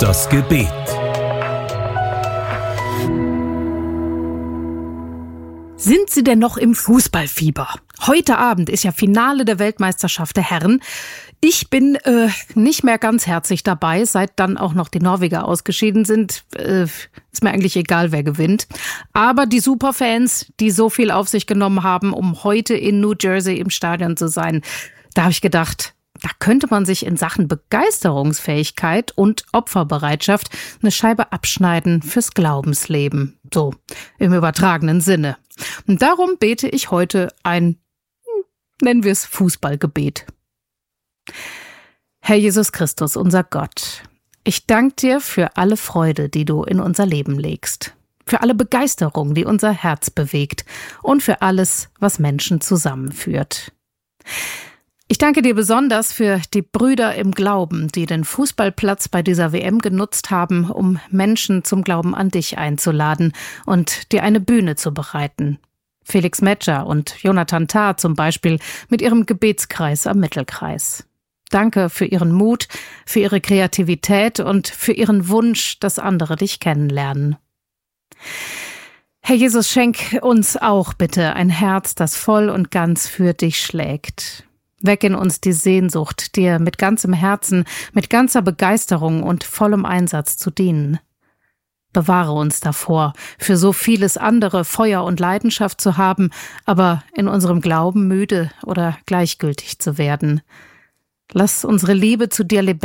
Das Gebet. Sind Sie denn noch im Fußballfieber? Heute Abend ist ja Finale der Weltmeisterschaft der Herren. Ich bin nicht mehr ganz herzlich dabei, seit dann auch noch die Norweger ausgeschieden sind. Ist mir eigentlich egal, wer gewinnt. Aber die Superfans, die so viel auf sich genommen haben, um heute in New Jersey im Stadion zu sein, da habe ich gedacht, da könnte man sich in Sachen Begeisterungsfähigkeit und Opferbereitschaft eine Scheibe abschneiden fürs Glaubensleben. So, im übertragenen Sinne. Und darum bete ich heute ein, nennen wir es Fußballgebet. Herr Jesus Christus, unser Gott, ich danke dir für alle Freude, die du in unser Leben legst, für alle Begeisterung, die unser Herz bewegt und für alles, was Menschen zusammenführt. Ich danke dir besonders für die Brüder im Glauben, die den Fußballplatz bei dieser WM genutzt haben, um Menschen zum Glauben an dich einzuladen und dir eine Bühne zu bereiten. Felix Metscher und Jonathan Tah zum Beispiel mit ihrem Gebetskreis am Mittelkreis. Danke für ihren Mut, für ihre Kreativität und für ihren Wunsch, dass andere dich kennenlernen. Herr Jesus, schenk uns auch bitte ein Herz, das voll und ganz für dich schlägt. Weck in uns die Sehnsucht, dir mit ganzem Herzen, mit ganzer Begeisterung und vollem Einsatz zu dienen. Bewahre uns davor, für so vieles andere Feuer und Leidenschaft zu haben, aber in unserem Glauben müde oder gleichgültig zu werden. Lass unsere Liebe zu dir lebendig